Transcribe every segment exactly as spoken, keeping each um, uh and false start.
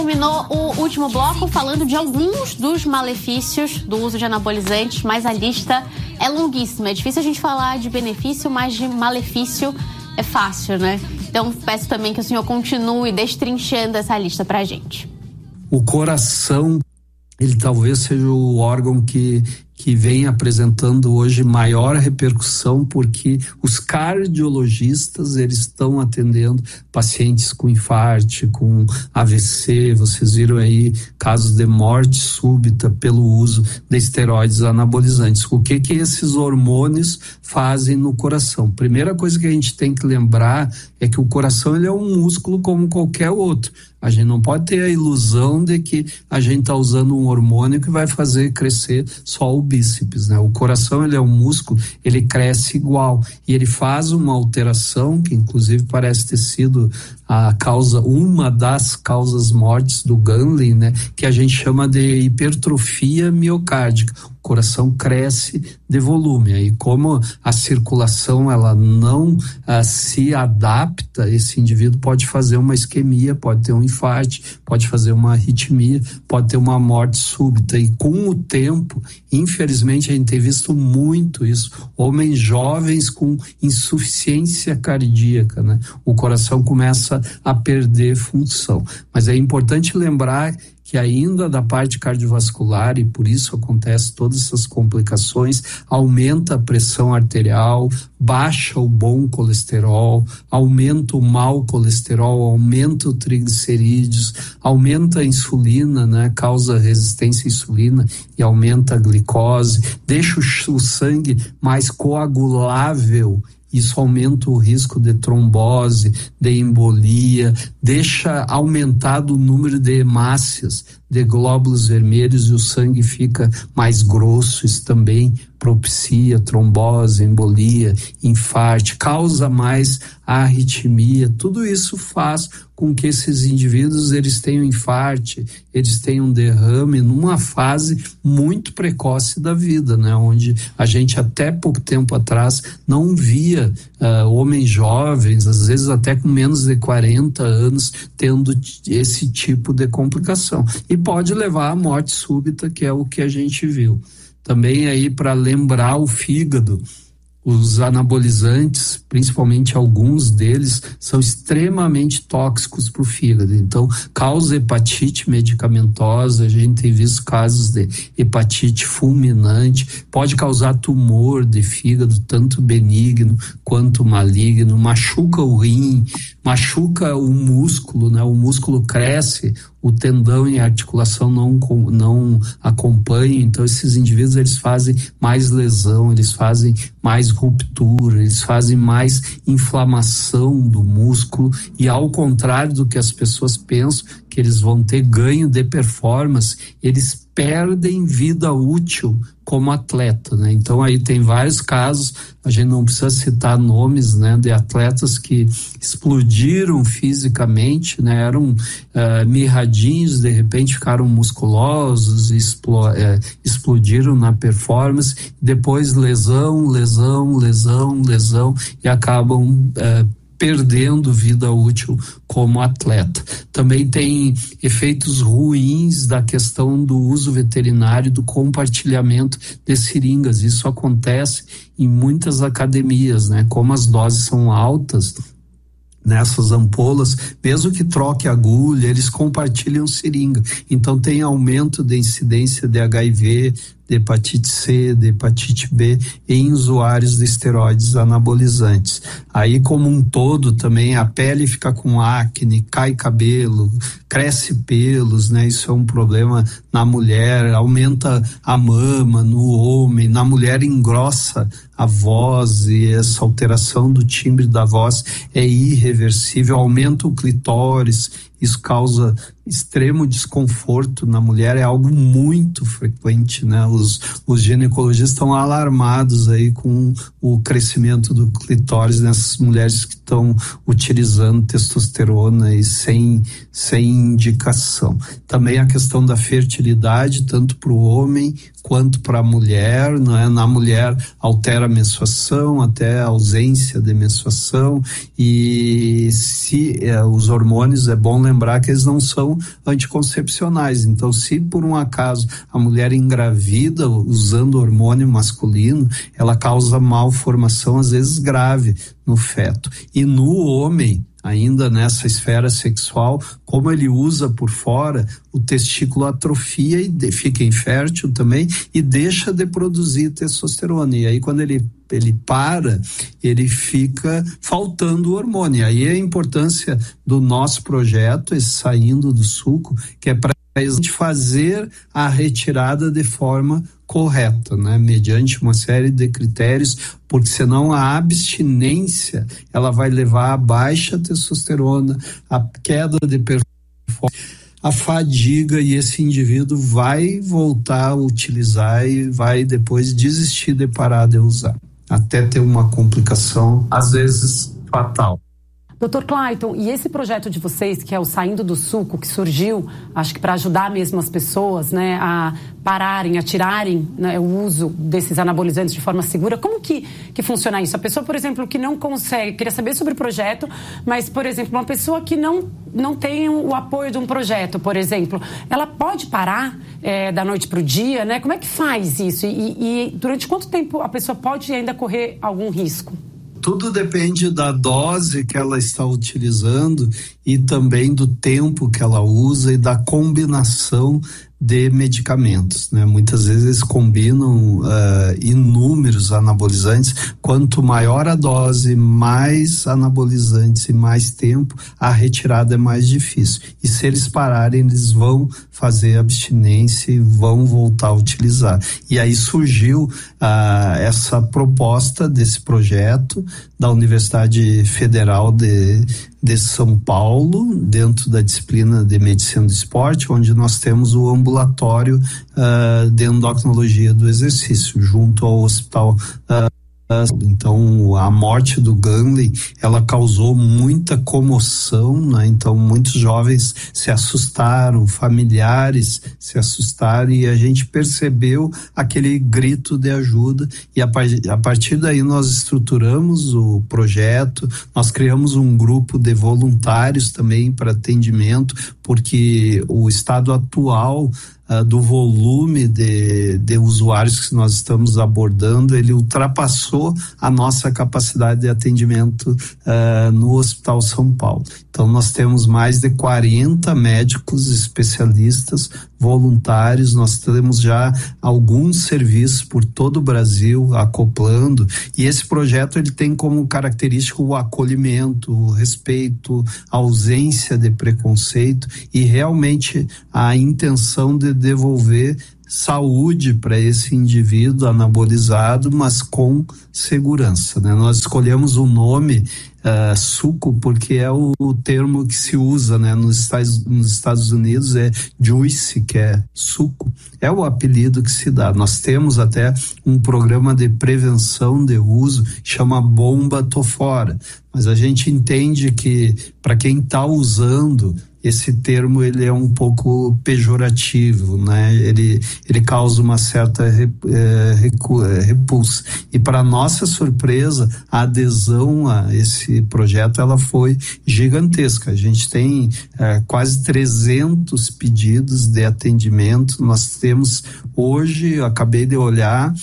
Terminou o último bloco falando de alguns dos malefícios do uso de anabolizantes, mas a lista é longuíssima. É difícil a gente falar de benefício, mas de malefício é fácil, né? Então peço também que o senhor continue destrinchando essa lista pra gente. O coração, ele talvez seja o órgão que que vem apresentando hoje maior repercussão, porque os cardiologistas, eles estão atendendo pacientes com infarto, com A V C, vocês viram aí casos de morte súbita pelo uso de esteroides anabolizantes. O que que esses hormônios fazem no coração? Primeira coisa que a gente tem que lembrar é que o coração, ele é um músculo como qualquer outro. A gente não pode ter a ilusão de que a gente está usando um hormônio que vai fazer crescer só o bíceps, né? O coração, ele é um músculo, ele cresce igual e ele faz uma alteração que inclusive parece ter sido a causa, uma das causas mortes do Ganglen, né? Que a gente chama de hipertrofia miocárdica. O coração cresce de volume, e como a circulação ela não ah, se adapta, esse indivíduo pode fazer uma isquemia, pode ter um infarto, pode fazer uma arritmia, pode ter uma morte súbita. E com o tempo, infelizmente, a gente tem visto muito isso, homens jovens com insuficiência cardíaca, né? O coração começa a perder função. Mas é importante lembrar que ainda da parte cardiovascular, e por isso acontece todas essas complicações, aumenta a pressão arterial, baixa o bom colesterol, aumenta o mau colesterol, aumenta o triglicerídeos, aumenta a insulina, né? Causa resistência à insulina e aumenta a glicose, deixa o, o sangue mais coagulável. Isso aumenta o risco de trombose, de embolia, deixa aumentado o número de hemácias, de glóbulos vermelhos, e o sangue fica mais grosso. Isso também propicia trombose, embolia, infarto, causa mais arritmia. Tudo isso faz com que esses indivíduos eles tenham infarto, eles tenham um derrame numa fase muito precoce da vida, né? Onde a gente até pouco tempo atrás não via uh, homens jovens, às vezes até com menos de quarenta anos, tendo esse tipo de complicação. E pode levar à morte súbita, que é o que a gente viu. Também aí para lembrar o fígado, os anabolizantes, principalmente alguns deles, são extremamente tóxicos para o fígado. Então, causa hepatite medicamentosa, a gente tem visto casos de hepatite fulminante, pode causar tumor de fígado, tanto benigno quanto maligno, machuca o rim, machuca o músculo, né? O músculo cresce, o tendão e a articulação não, não acompanham, então esses indivíduos eles fazem mais lesão, eles fazem mais ruptura, eles fazem mais inflamação do músculo, e ao contrário do que as pessoas pensam, que eles vão ter ganho de performance, eles perdem vida útil como atleta, né? Então aí tem vários casos, a gente não precisa citar nomes, né, de atletas que explodiram fisicamente, né, eram uh, mirradinhos, de repente ficaram musculosos, explo, uh, explodiram na performance, depois lesão, lesão, lesão, lesão, e acabam uh, perdendo vida útil como atleta. Também tem efeitos ruins da questão do uso veterinário, do compartilhamento de seringas. Isso acontece em muitas academias, né? Como as doses são altas nessas ampolas, mesmo que troque agulha, eles compartilham seringa. Então tem aumento de incidência de H I V, de hepatite C, de hepatite B em usuários de esteroides anabolizantes. Aí, como um todo, também a pele fica com acne, cai cabelo, cresce pelos, né? Isso é um problema na mulher, aumenta a mama no homem, na mulher engrossa a voz, e essa alteração do timbre da voz é irreversível, aumenta o clitóris, isso causa extremo desconforto na mulher, é algo muito frequente, né? Os, os ginecologistas estão alarmados aí com o crescimento do clitóris nessas mulheres que estão utilizando testosterona e sem, sem indicação. Também a questão da fertilidade, tanto para o homem quanto para a mulher, não é? Na mulher altera a menstruação, até a ausência de menstruação, e se é, os hormônios, é bom lembrar que eles não são anticoncepcionais. Então, se por um acaso a mulher engravida usando hormônio masculino, ela causa malformação, às vezes grave, no feto. E no homem, ainda nessa esfera sexual, como ele usa por fora, o testículo atrofia e de, fica infértil também e deixa de produzir testosterona. E aí quando ele, ele para, ele fica faltando o hormônio. Aí é a importância do nosso projeto, esse Saindo do Suco, que é para a gente fazer a retirada de forma correta, né? Mediante uma série de critérios, porque senão a abstinência ela vai levar a baixa testosterona, a queda de performance, a fadiga, e esse indivíduo vai voltar a utilizar e vai depois desistir de parar de usar, até ter uma complicação, às vezes fatal. doutor Clayton, e esse projeto de vocês, que é o Saindo do Suco, que surgiu, acho que para ajudar mesmo as pessoas, né, a pararem, a tirarem, né, o uso desses anabolizantes de forma segura, como que, que funciona isso? A pessoa, por exemplo, que não consegue, queria saber sobre o projeto, mas, por exemplo, uma pessoa que não, não tem o apoio de um projeto, por exemplo, ela pode parar é, da noite para o dia, né? Como é que faz isso? E, e durante quanto tempo a pessoa pode ainda correr algum risco? Tudo depende da dose que ela está utilizando e também do tempo que ela usa e da combinação de medicamentos, né? Muitas vezes eles combinam uh, inúmeros anabolizantes. Quanto maior a dose, mais anabolizantes e mais tempo, a retirada é mais difícil. E se eles pararem, eles vão fazer abstinência e vão voltar a utilizar. E aí surgiu uh, essa proposta desse projeto da Universidade Federal de de São Paulo, dentro da disciplina de Medicina do Esporte, onde nós temos o ambulatório uh, de endocrinologia do exercício, junto ao hospital. Uh, Então, a morte do Gangley, ela causou muita comoção, né? Então, muitos jovens se assustaram, familiares se assustaram, e a gente percebeu aquele grito de ajuda, e a, a partir daí nós estruturamos o projeto, nós criamos um grupo de voluntários também para atendimento, porque o estado atual Uh, do volume de, de usuários que nós estamos abordando, ele ultrapassou a nossa capacidade de atendimento uh, no Hospital São Paulo. Então nós temos mais de quarenta médicos especialistas voluntários, nós temos já alguns serviços por todo o Brasil acoplando, e esse projeto ele tem como característica o acolhimento, o respeito, a ausência de preconceito e realmente a intenção de devolver saúde para esse indivíduo anabolizado, mas com segurança, né? Nós escolhemos o nome uh, suco porque é o, o termo que se usa, né? Nos Estados, nos Estados Unidos é juice, que é suco, é o apelido que se dá. Nós temos até um programa de prevenção de uso, chama Bomba Tô Fora, mas a gente entende que para quem está usando esse termo, ele é um pouco pejorativo, né? Ele, ele causa uma certa é, repulsa. E para nossa surpresa, a adesão a esse projeto, ela foi gigantesca. A gente tem é, quase trezentos pedidos de atendimento. Nós temos hoje, eu acabei de olhar,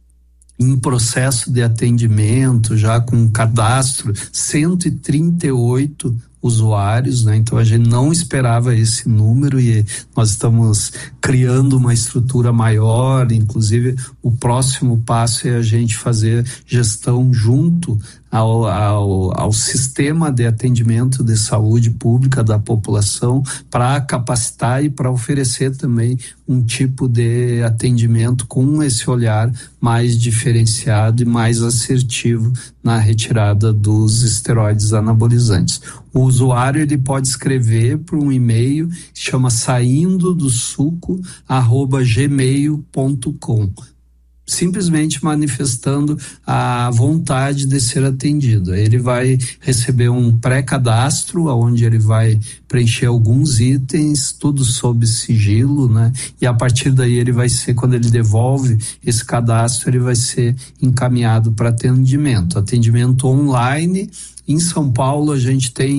em processo de atendimento, já com cadastro, cento e trinta e oito usuários, né? Então a gente não esperava esse número e nós estamos criando uma estrutura maior. Inclusive o próximo passo é a gente fazer gestão junto ao, ao, ao sistema de atendimento de saúde pública da população, para capacitar e para oferecer também um tipo de atendimento com esse olhar mais diferenciado e mais assertivo na retirada dos esteroides anabolizantes. O usuário ele pode escrever por um e-mail que chama saindo do suco arroba gmail ponto com. simplesmente manifestando a vontade de ser atendido. Ele vai receber um pré-cadastro, onde ele vai preencher alguns itens, tudo sob sigilo, né? E a partir daí ele vai ser, quando ele devolve esse cadastro, ele vai ser encaminhado para atendimento. Atendimento online. Em São Paulo a gente tem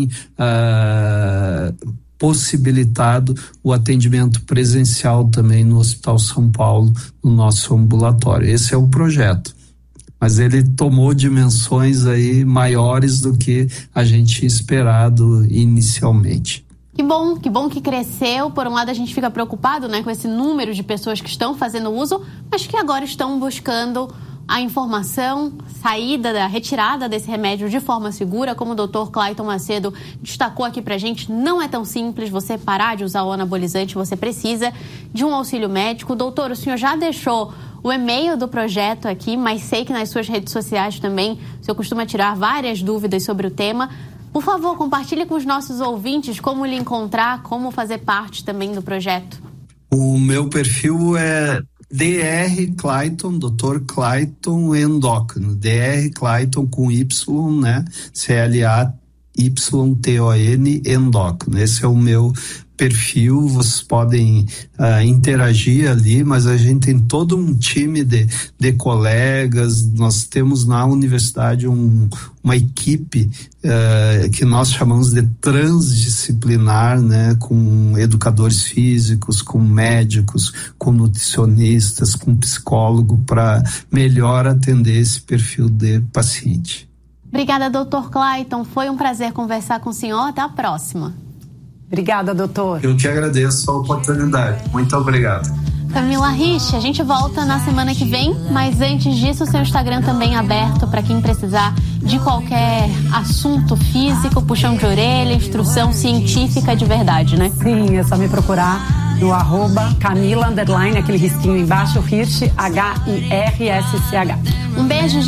uh, possibilitado o atendimento presencial também no Hospital São Paulo, no nosso ambulatório. Esse é o projeto. Mas ele tomou dimensões aí maiores do que a gente tinha esperado inicialmente. Que bom, que bom que cresceu. Por um lado a gente fica preocupado, né, com esse número de pessoas que estão fazendo uso, mas que agora estão buscando a informação, saída, da retirada desse remédio de forma segura. Como o doutor Clayton Macedo destacou aqui pra gente, não é tão simples você parar de usar o anabolizante, você precisa de um auxílio médico. Doutor, o senhor já deixou o e-mail do projeto aqui, mas sei que nas suas redes sociais também o senhor costuma tirar várias dúvidas sobre o tema. Por favor, compartilhe com os nossos ouvintes como lhe encontrar, como fazer parte também do projeto. O meu perfil é D R Clayton, doutor Clayton Endócrino, D R Clayton com Y, né? C L A Y T O N Endócrino. Esse é o meu perfil, vocês podem uh, interagir ali, mas a gente tem todo um time de, de colegas. Nós temos na universidade um, uma equipe uh, que nós chamamos de transdisciplinar, né, com educadores físicos, com médicos, com nutricionistas, com psicólogo, para melhor atender esse perfil de paciente. Obrigada, doutor Clayton. Foi um prazer conversar com o senhor. Até a próxima. Obrigada, doutor. Eu que agradeço a oportunidade. Muito obrigado. Camila Rich, a gente volta na semana que vem, mas antes disso, o seu Instagram também é aberto para quem precisar de qualquer assunto físico, puxão de orelha, instrução científica de verdade, né? Sim, é só me procurar no arroba Camila, underline, aquele risquinho embaixo, Hirsch, H I R S C H. Um beijo, gente.